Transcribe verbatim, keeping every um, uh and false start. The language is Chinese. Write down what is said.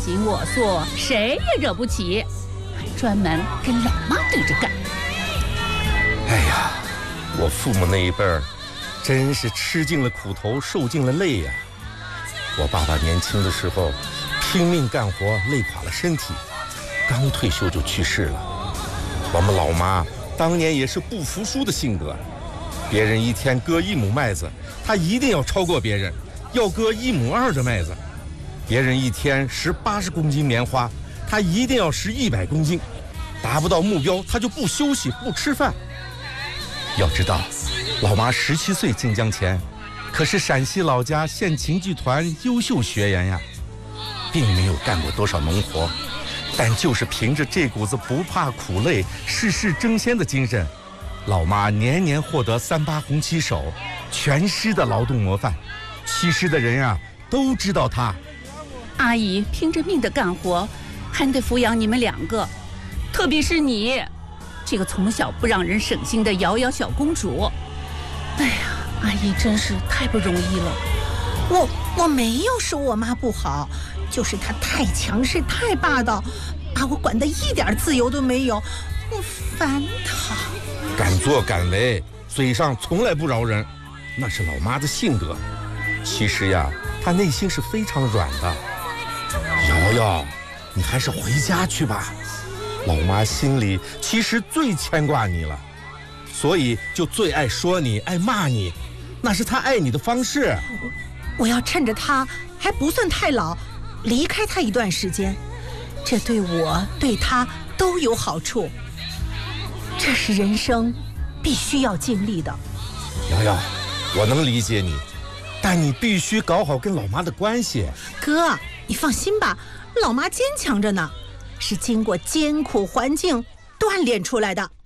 行我素，谁也惹不起，还专门跟老妈对着干。 哎呀，我父母那一辈儿，真是吃尽了苦头，受尽了累呀。我爸爸年轻的时候拼命干活，累垮了身体，刚退休就去世了。我们老妈当年也是不服输的性格，别人一天割一亩麦子，她一定要超过别人，要割一亩二的麦子。别人一天拾八十公斤棉花，她一定要拾一百公斤，达不到目标她就不休息不吃饭。要知道，老妈十七岁进江前，可是陕西老家县琴剧团优秀学员呀，并没有干过多少农活，但就是凭着这股子不怕苦累、事事争先的精神，老妈年年获得三八红旗手，全师的劳动模范。西师的人啊，都知道她。 阿姨拼着命的干活，还得抚养你们两个，特别是你，这个从小不让人省心的瑶瑶小公主。哎呀，阿姨真是太不容易了。 我我没有说我妈不好，就是她太强势太霸道，把我管得一点自由都没有，我烦她。 敢作敢为，嘴上从来不饶人，那是老妈的性格。其实呀，她内心是非常软的。瑶瑶，你还是回家去吧，老妈心里其实最牵挂你了，所以就最爱说你爱骂你，那是她爱你的方式。 我要趁着她还不算太老，离开她一段时间，这对我对她都有好处。这是人生必须要经历的。 瑶瑶，我能理解你，但你必须搞好跟老妈的关系。 哥，你放心吧，老妈坚强着呢，是经过艰苦环境锻炼出来的。